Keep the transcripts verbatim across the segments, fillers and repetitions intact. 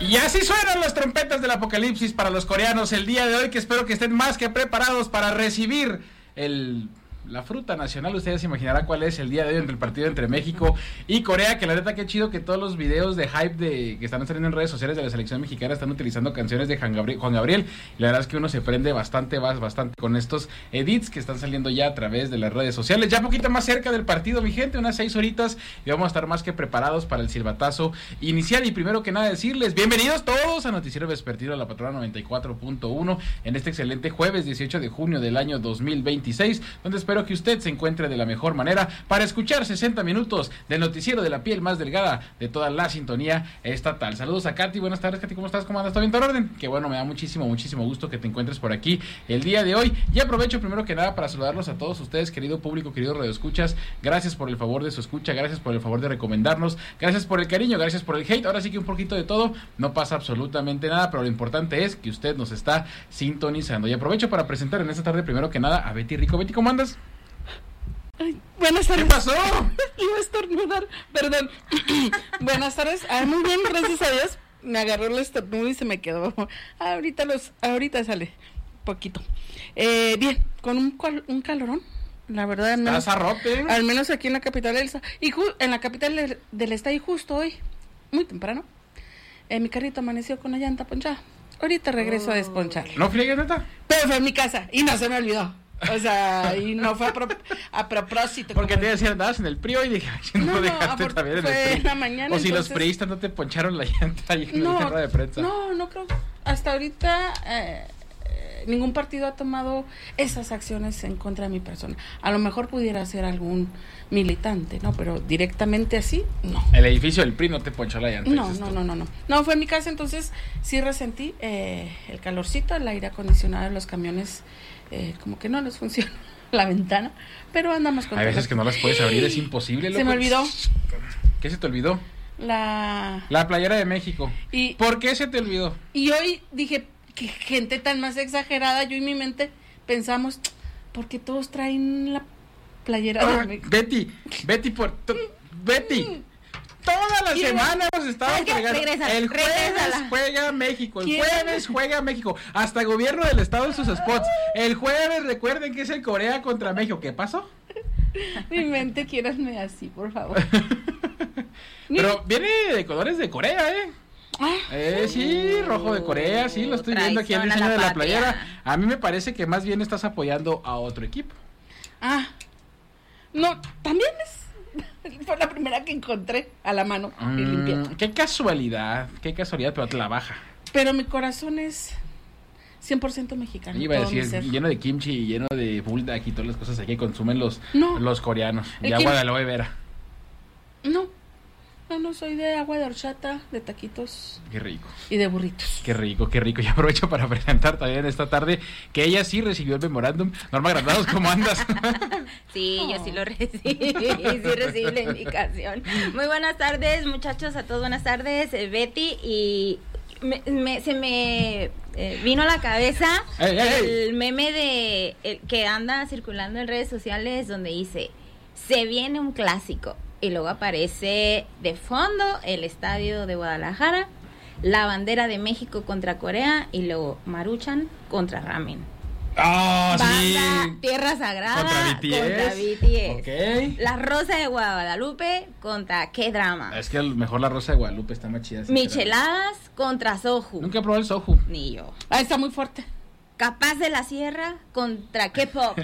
Y así suenan las trompetas del apocalipsis para los coreanos el día de hoy, que espero que estén más que preparados para recibir el... la fruta nacional. Ustedes se imaginarán cuál es el día de hoy entre el partido entre México y Corea, que la neta qué chido que todos los videos de hype de que están saliendo en redes sociales de la selección mexicana están utilizando canciones de Juan Gabriel, Juan Gabriel. Y la verdad es que uno se prende bastante, bastante con estos edits que están saliendo ya a través de las redes sociales. Ya poquito más cerca del partido, mi gente, unas seis horitas y vamos a estar más que preparados para el silbatazo inicial. Y primero que nada decirles bienvenidos todos a Noticiero Vespertino de la Patrona noventa y cuatro punto uno en este excelente jueves dieciocho de junio del año dos mil veintiséis, donde espero que usted se encuentre de la mejor manera para escuchar sesenta minutos del noticiero de la piel más delgada de toda la sintonía estatal. Saludos a Katy, buenas tardes Katy, ¿cómo estás? ¿Cómo andas? ¿Todo bien? ¿Todo en orden? Que bueno, me da muchísimo, muchísimo gusto que te encuentres por aquí el día de hoy. Y aprovecho primero que nada para saludarlos a todos ustedes, querido público, querido radioescuchas. Gracias por el favor de su escucha, gracias por el favor de recomendarnos, gracias por el cariño, gracias por el hate. Ahora sí que un poquito de todo, no pasa absolutamente nada, pero lo importante es que usted nos está sintonizando. Y aprovecho para presentar en esta tarde primero que nada a Betty Rico. Betty, ¿cómo andas? Ay, buenas tardes. ¿Qué pasó? Iba a estornudar, perdón. Buenas tardes. Ah, muy bien, gracias a Dios. Me agarró el estornudo y se me quedó. Ahorita los, ahorita sale poquito. Eh, bien, con un, un calorón. La verdad, al menos, arrope. al menos aquí en la capital del estado. Y ju, en la capital del, del estado y justo hoy, muy temprano, eh, mi carrito amaneció con la llanta ponchada. Ahorita regreso oh. a desponcharlo. ¿No friegues, neta? Pero fue en mi casa y no se me olvidó. O sea, y no fue a, pro, a propósito. Porque te decían, andabas en el P R I O y dije, no, no dejaste no, también en el P R I O. En la mañana, o si entonces... los priistas no te poncharon la llanta ahí en no, la rueda de prensa. No, no creo. Hasta ahorita eh, eh, ningún partido ha tomado esas acciones en contra de mi persona. A lo mejor pudiera ser algún militante, ¿no? Pero directamente así, no. El edificio del P R I no te ponchó la llanta. No, no, no, no, no. No, fue en mi casa, entonces sí resentí eh, el calorcito, el aire acondicionado de los camiones. Eh, como que no les funciona la ventana, pero andamos con... Hay veces que no las puedes abrir, es imposible. Se me olvidó. ¿Qué se te olvidó? La... La playera de México. Y... ¿Por qué se te olvidó? Y hoy dije, qué gente tan más exagerada. Yo y mi mente pensamos, porque todos traen la playera ah, de México. Betty, Betty, por... Betty... Toda la semana hemos estado fregando. El jueves regrésala. Juega México, el ¿Quién? jueves juega México. Hasta el gobierno del estado en sus spots. El jueves recuerden que es el Corea contra México. ¿Qué pasó? Mi mente, quiéranme así, por favor. Pero viene de colores de Corea, ¿eh? Ah, eh, sí, rojo de Corea, sí, lo estoy viendo aquí en el diseño de la playera. A mí me parece que más bien estás apoyando a otro equipo. Ah, no, también es... Fue la primera que encontré a la mano mm, y limpiando. Qué casualidad, qué casualidad, pero te la baja. Pero mi corazón es cien por ciento mexicano. Iba a decir, lleno de kimchi y lleno de buldak y todas las cosas aquí que consumen los, no, los coreanos. Y agua de aloe vera. No, no, no, soy de agua de horchata, de taquitos. Qué rico. Y de burritos. Qué rico, qué rico. Y aprovecho para presentar también esta tarde que ella sí recibió el memorándum. Norma Granados, ¿cómo andas? Sí, oh. yo sí lo recibí, sí recibí la indicación. Muy buenas tardes, muchachos, a todos buenas tardes, eh, Betty, y me, me, se me eh, vino a la cabeza hey, hey, el hey. meme de el, que anda circulando en redes sociales donde dice, se viene un clásico, y luego aparece de fondo el estadio de Guadalajara, la bandera de México contra Corea, y luego Maruchan contra Ramen. Ah, oh, sí. Tierra Sagrada contra B T S. Contra B T S. Okay. La Rosa de Guadalupe contra Qué Drama. Es que mejor la Rosa de Guadalupe está más chida. Micheladas contra Soju. Nunca he probado el Soju. Ni yo. Ah, está muy fuerte. Capaz de la Sierra contra K-pop.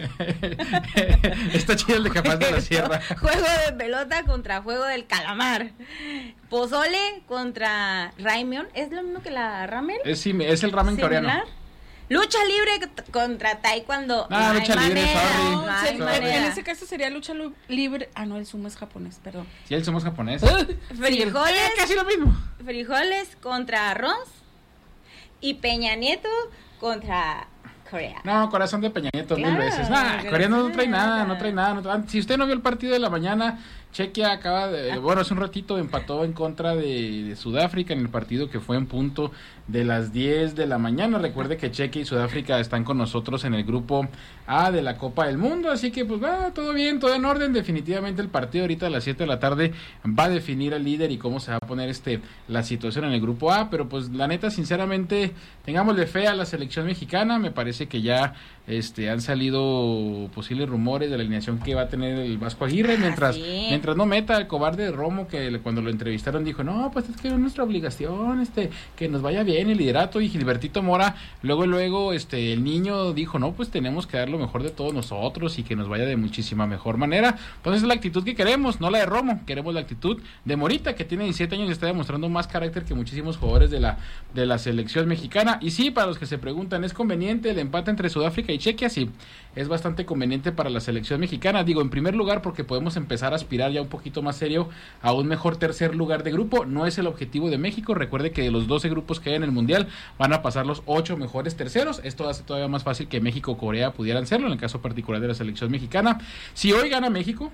Está chido el de Capaz de la Sierra. Juego de pelota contra Juego del Calamar. Pozole contra Ramen. ¿Es lo mismo que la ramen? Es, sí, es el ramen ¿Similar? coreano. Lucha libre contra taekwondo. Ah, no lucha libre, manera, sorry. no hay No, manera. en ese caso sería lucha libre. Ah, no, el sumo es japonés, perdón. Sí, el sumo es japonés. Frijoles. Eh, casi lo mismo. Frijoles contra arroz. Y Peña Nieto contra Corea. No, corazón de Peña Nieto, claro, mil veces. Nah, Corea no trae nada, no trae nada, no trae... Si usted no vio el partido de la mañana, Chequia acaba de, bueno, hace un ratito empató en contra de, de Sudáfrica en el partido que fue en punto de las diez de la mañana. Recuerde que Chequia y Sudáfrica están con nosotros en el grupo A de la Copa del Mundo, así que pues va todo bien, todo en orden. Definitivamente el partido ahorita a las siete de la tarde va a definir al líder y cómo se va a poner este la situación en el grupo A, pero pues la neta, sinceramente, tengámosle fe a la selección mexicana. Me parece que ya este han salido posibles rumores de la alineación que va a tener el Vasco Aguirre, mientras, sí. mientras no meta el cobarde Romo, que cuando lo entrevistaron dijo, no, pues es que es nuestra obligación, este, que nos vaya bien el liderato. Y Gilbertito Mora, luego, luego, este, el niño dijo, no, pues tenemos que dar lo mejor de todos nosotros y que nos vaya de muchísima mejor manera. Entonces es la actitud que queremos, no la de Romo, queremos la actitud de Morita, que tiene diecisiete años y está demostrando más carácter que muchísimos jugadores de la, de la selección mexicana. Y sí, para los que se preguntan, ¿es conveniente el empate entre Sudáfrica y Chequia? Sí, es bastante conveniente para la selección mexicana. Digo, en primer lugar, porque podemos empezar a aspirar ya un poquito más serio a un mejor tercer lugar de grupo. No es el objetivo de México. Recuerde que de los doce grupos que hay en el Mundial van a pasar los ocho mejores terceros. Esto hace todavía más fácil que México o Corea pudieran serlo, en el caso particular de la selección mexicana. Si hoy gana México,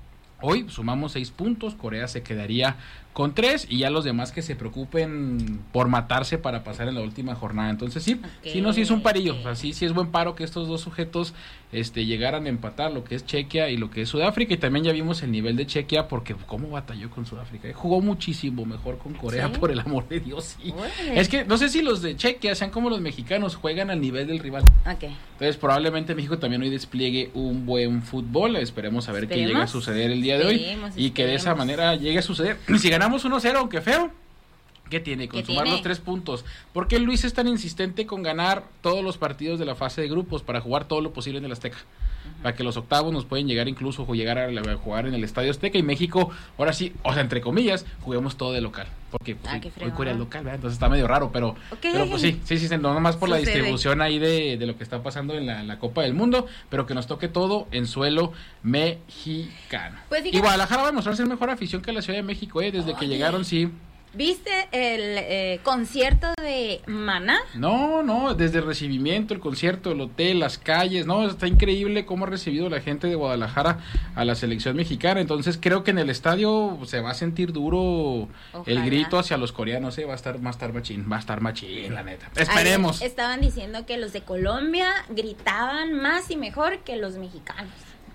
hoy sumamos seis puntos, Corea se quedaría con tres y ya los demás que se preocupen por matarse para pasar en la última jornada. Entonces sí, okay, sí nos hizo un parillo, okay. O sea, sí, sí es buen paro que estos dos sujetos este, llegaran a empatar lo que es Chequia y lo que es Sudáfrica. Y también ya vimos el nivel de Chequia, porque cómo batalló con Sudáfrica, ¿eh? Jugó muchísimo mejor con Corea, ¿sí? Por el amor de Dios, sí. Bueno. Es que no sé si los de Chequia sean como los mexicanos, juegan al nivel del rival. Okay. Entonces probablemente México también hoy despliegue un buen fútbol. Esperemos a ver qué llega a suceder el día de hoy, esperemos, y que esperemos. De esa manera llegue a suceder. Si ganamos uno cero, aunque feo, ¿qué tiene? Con sumar los tres puntos. ¿Por qué Luis es tan insistente con ganar todos los partidos de la fase de grupos para jugar todo lo posible en el Azteca? Uh-huh. Para que los octavos nos pueden llegar incluso o llegar a, a jugar en el Estadio Azteca, y México, ahora sí, o sea, entre comillas, juguemos todo de local. Porque pues, ah, hoy, hoy Corea es local, ¿verdad? Entonces está medio raro, pero, okay. pero pues sí, sí, sí, no nomás por Sucede. La distribución ahí de, de lo que está pasando en la, en la Copa del Mundo, pero que nos toque todo en suelo mexicano. Pues, y Guadalajara va a mostrar ser mejor afición que la Ciudad de México, ¿eh? Desde Oye. que llegaron, sí. ¿Viste el eh, concierto de Maná? No, no, desde el recibimiento, el concierto, el hotel, las calles, no, está increíble cómo ha recibido la gente de Guadalajara a la selección mexicana. Entonces creo que en el estadio se va a sentir duro. Ojalá. El grito hacia los coreanos, ¿eh? va a estar, va a estar machín, va a estar machín, la neta. Esperemos. Ayer estaban diciendo que los de Colombia gritaban más y mejor que los mexicanos.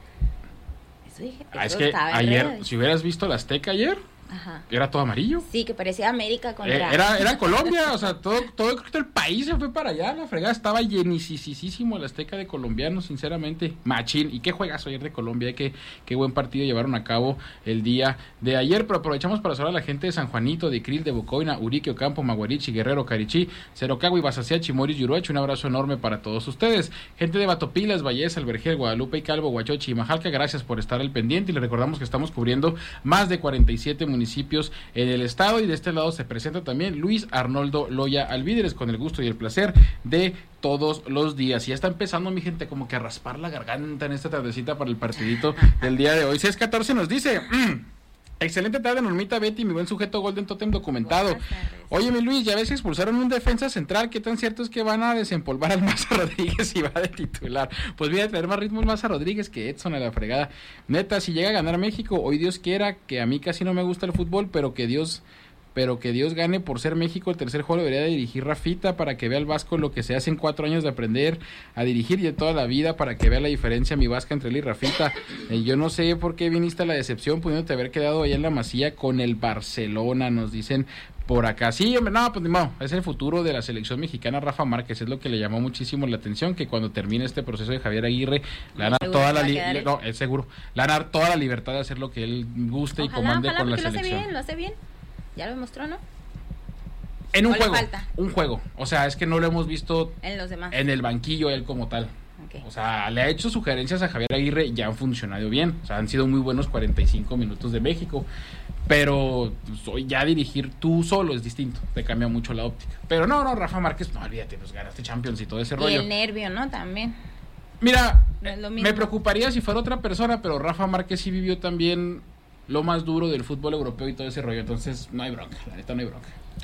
Eso dije. Ah, es que ayer, redes. Si hubieras visto la Azteca ayer, ajá. Era todo amarillo. Sí, que parecía América contra... Eh, era, era Colombia, o sea, todo, todo creo que el país se fue para allá, la fregada, estaba llenisísimo el Azteca de colombianos, sinceramente, machín. Y qué juegazo ayer de Colombia, qué, qué buen partido llevaron a cabo el día de ayer. Pero aprovechamos para saludar a la gente de San Juanito, de Krill, de Bocoina, Urique, Ocampo, Maguarichi, Guerrero, Carichí, Cerocagua, Ibasacía, Chimoris, Yuruacho. Un abrazo enorme para todos ustedes. Gente de Batopilas, Valles, Albergel, Guadalupe y Calvo, Huachochi y Majalca, gracias por estar al pendiente. Y les recordamos que estamos cubriendo más de cuarenta y siete municipios en el estado, y de este lado se presenta también Luis Arnoldo Loya Alvíderes, con el gusto y el placer de todos los días. Y ya está empezando, mi gente, como que a raspar la garganta en esta tardecita para el partidito del día de hoy. seis catorce nos dice... Mm, excelente tarde, Normita, Betty, mi buen sujeto Golden Totem documentado. Oye, mi Luis, ya ves que expulsaron un defensa central. ¿Qué tan cierto es que van a desempolvar al Maza Rodríguez y va de titular? Pues voy a tener más ritmo el Maza Rodríguez que Edson a la fregada. Neta, si llega a ganar México, hoy Dios quiera, que a mí casi no me gusta el fútbol, pero que Dios... pero que Dios gane por ser México. El tercer juego debería de dirigir Rafita, para que vea al Vasco lo que se hace en cuatro años de aprender a dirigir, y de toda la vida, para que vea la diferencia, mi Vasca, entre él y Rafita. Eh, yo no sé por qué viniste a la decepción, pudiéndote haber quedado allá en la Masía con el Barcelona, nos dicen por acá. Sí, hombre, no, pues no, es el futuro de la selección mexicana. Rafa Márquez es lo que le llamó muchísimo la atención, que cuando termine este proceso de Javier Aguirre, le van a dar toda la li- le, no, es seguro, le van a dar toda la libertad de hacer lo que él guste, ojalá, y comande ojalá, con la lo selección. Lo hace bien, lo hace bien. Ya lo demostró, ¿no? En un juego, un juego, o sea, es que no lo hemos visto en los demás, en el banquillo él como tal. Okay. O sea, le ha hecho sugerencias a Javier Aguirre y ya han funcionado bien. O sea, han sido muy buenos cuarenta y cinco minutos de México. Pero pues, ya dirigir tú solo es distinto, te cambia mucho la óptica. Pero no, no, Rafa Márquez, no, olvídate, pues ganaste Champions y todo ese y rollo. Y el nervio, ¿no? También. Mira, no es lo mismo. Me preocuparía si fuera otra persona, pero Rafa Márquez sí vivió también lo más duro del fútbol europeo y todo ese rollo. Entonces, no hay bronca, la neta no hay bronca.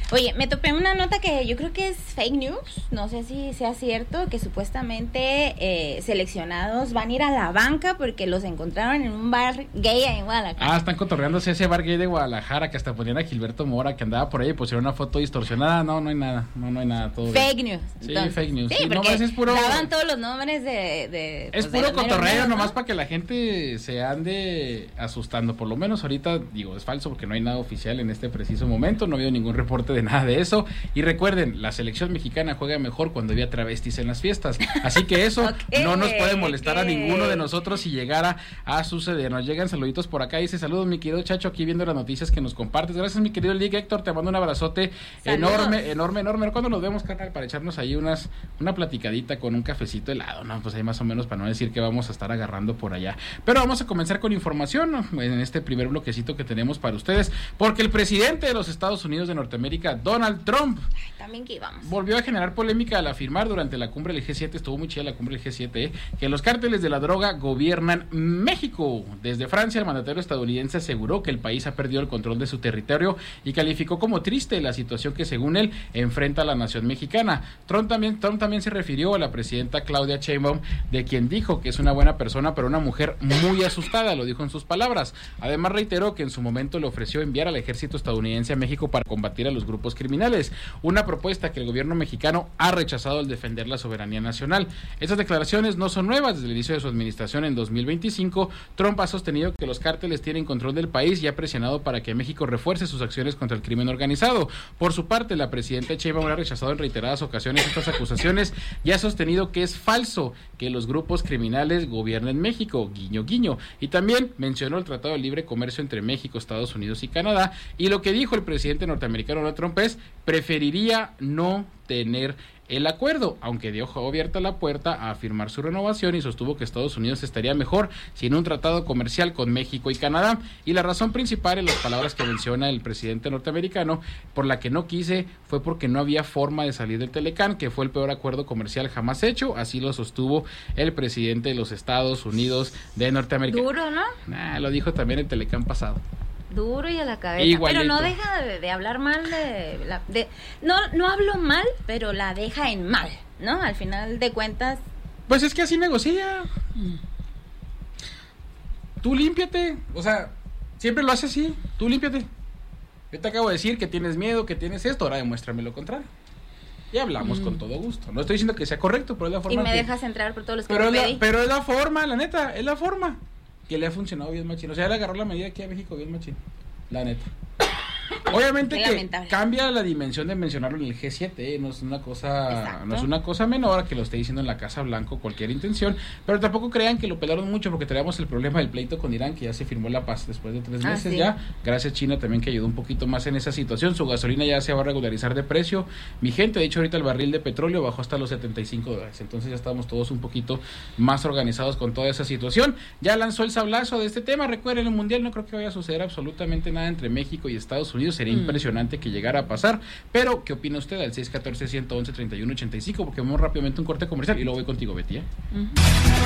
Oye, me topé una nota que yo creo que es fake news, no sé si sea cierto, que supuestamente eh, seleccionados van a ir a la banca porque los encontraron en un bar gay en Guadalajara. Ah, están cotorreándose ese bar gay de Guadalajara, que hasta ponían a Gilberto Mora, que andaba por ahí y pusieron una foto distorsionada. No, no hay nada, no, no hay nada, todo Fake bien. news. Sí, Entonces, fake news. Sí, Sí, porque nomás es puro... daban todos los nombres de... de Es pues, de puro los meros cotorreo, meros, ¿no? nomás para que la gente se ande asustando. Por lo menos ahorita, digo, es falso porque no hay nada oficial en este preciso momento, no veo ningún reporte de nada de eso. Y recuerden, la selección mexicana juega mejor cuando había travestis en las fiestas. Así que eso okay, no nos puede molestar okay. a ninguno de nosotros si llegara a suceder. Nos llegan saluditos por acá. Dice, saludos mi querido Chacho, aquí viendo las noticias que nos compartes. Gracias mi querido Lick. Héctor, te mando un abrazote Saludos. enorme, enorme, enorme. ¿Cuándo nos vemos, carnal? Para echarnos ahí unas una platicadita con un cafecito helado, ¿no? Pues ahí más o menos para no decir que vamos a estar agarrando por allá. Pero vamos a comenzar con información, ¿no? En este primer bloquecito que tenemos para ustedes, porque el presidente de los Estados Unidos de Norteamérica, Donald Trump, Ay, también que íbamos. volvió a generar polémica al afirmar durante la cumbre del G siete, estuvo muy chida la cumbre del G siete, ¿eh? que los cárteles de la droga gobiernan México. Desde Francia, el mandatario estadounidense aseguró que el país ha perdido el control de su territorio y calificó como triste la situación que según él enfrenta a la nación mexicana. Trump también, Trump también se refirió a la presidenta Claudia Sheinbaum, de quien dijo que es una buena persona, pero una mujer muy asustada, lo dijo en sus palabras. Además reiteró que en su momento le ofreció enviar al ejército estadounidense a México para combatir a los grupos criminales, una propuesta que el gobierno mexicano ha rechazado al defender la soberanía nacional. Estas declaraciones no son nuevas. Desde el inicio de su administración en dos mil veinticinco, Trump ha sostenido que los cárteles tienen control del país y ha presionado para que México refuerce sus acciones contra el crimen organizado. Por su parte, la presidenta Sheinbaum ha rechazado en reiteradas ocasiones estas acusaciones y ha sostenido que es falso que los grupos criminales gobiernen México, guiño guiño, y también mencionó el Tratado de Libre Comercio entre México, Estados Unidos y Canadá, y lo que dijo el presidente norteamericano Donald Trump es, preferiría no tener el acuerdo, aunque dejó abierta la puerta a firmar su renovación y sostuvo que Estados Unidos estaría mejor sin un tratado comercial con México y Canadá. Y la razón principal, en las palabras que menciona el presidente norteamericano, por la que no quise fue porque no había forma de salir del Telecán, que fue el peor acuerdo comercial jamás hecho. Así lo sostuvo el presidente de los Estados Unidos de Norteamérica. Duro, ¿no? Nah, lo dijo también el Telecán pasado. Duro y a la cabeza. Igualito. Pero no deja de, de hablar mal de, la, de... No, no hablo mal, pero la deja en mal, ¿no? Al final de cuentas... Pues es que así negocia. Tú límpiate. O sea, siempre lo hace así. Tú límpiate. Yo te acabo de decir que tienes miedo, que tienes esto. Ahora demuéstrame lo contrario. Y hablamos mm. con todo gusto. No estoy diciendo que sea correcto, pero es la forma. Y me que... dejas entrar por todos los que pero te es pedí. la, Pero es la forma, la neta. Es la forma. Que le ha funcionado bien machín. O sea, él agarró la medida aquí a México bien machín. La neta. Obviamente Qué que lamentable. cambia la dimensión de mencionarlo en el G siete, ¿eh? no es una cosa Exacto. no es una cosa menor que lo esté diciendo en la Casa Blanca cualquier intención, pero tampoco crean que lo pelaron mucho porque traíamos el problema del pleito con Irán, que ya se firmó la paz después de tres Ah, meses sí. ya, gracias China también que ayudó un poquito más en esa situación. Su gasolina ya se va a regularizar de precio, mi gente, de hecho ahorita el barril de petróleo bajó hasta los setenta y cinco dólares, entonces ya estamos todos un poquito más organizados con toda esa situación. Ya lanzó el sablazo de este tema, recuerden, el mundial no creo que vaya a suceder absolutamente nada entre México y Estados Unidos, sería mm. impresionante que llegara a pasar, pero ¿qué opina usted al seis uno cuatro, uno uno uno, tres uno ocho cinco? Porque vamos rápidamente un corte comercial y luego voy contigo, Betty, ¿eh? Uh-huh.